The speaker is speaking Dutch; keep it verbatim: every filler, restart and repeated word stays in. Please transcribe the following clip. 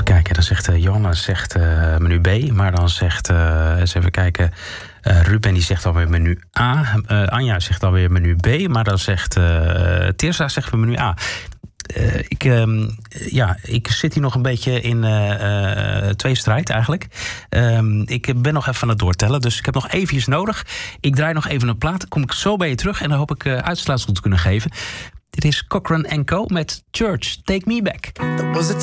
kijken, dan zegt uh, Johanna zegt uh, menu B, maar dan zegt, uh, eens even kijken, uh, Ruben die zegt alweer menu A, uh, Anja zegt alweer menu B, maar dan zegt uh, Tirza zegt menu A. Uh, ik, um, ja, ik zit hier nog een beetje in uh, uh, tweestrijd eigenlijk. Um, ik ben nog even aan het doortellen, dus ik heb nog eventjes nodig. Ik draai nog even een plaat, kom ik zo bij je terug en dan hoop ik uh, uitsluitsel te kunnen geven. Dit is Cochran en Co met Church, Take Me Back.